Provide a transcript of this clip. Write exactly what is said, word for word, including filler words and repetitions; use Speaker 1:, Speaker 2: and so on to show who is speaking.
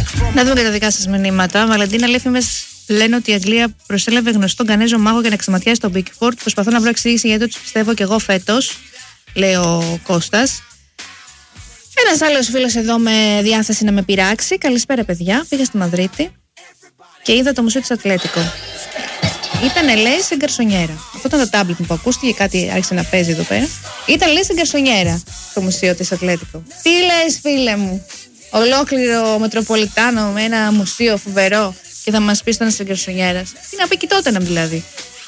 Speaker 1: Να δούμε και τα δικά σας μηνύματα. Βαλεντίνα, λέει, φήμες λένε ότι η Αγγλία προσέλαβε γνωστόν Γανέζο μάγο για να εξηματιάσει τον Pickford. Προσπαθώ να βρω εξήγηση γιατί το πιστεύω και εγώ φέτος, λέει ο Κώστας. Ένας άλλος φίλος εδώ με διάθεση να με πειράξει. Καλησπέρα, παιδιά. Πήγα στη Μαδρίτη και είδα το μουσείο της Ατλέτικο. Ήτανε, λέει, σε γκαρσονιέρα. Αυτό ήταν το τάμπλετ που ακούστηκε, κάτι άρχισε να παίζει εδώ πέρα. Ήταν, λέει, σε γκαρσονιέρα το μουσείο της Ατλέτικο. Τι λες, φίλε μου? Ολόκληρο Μετροπολιτάνο με ένα μουσείο φοβερό και θα μας πεις ότι ήταν σε γκαρσονιέρα. Τι να πει, κοιτότανε δηλαδή.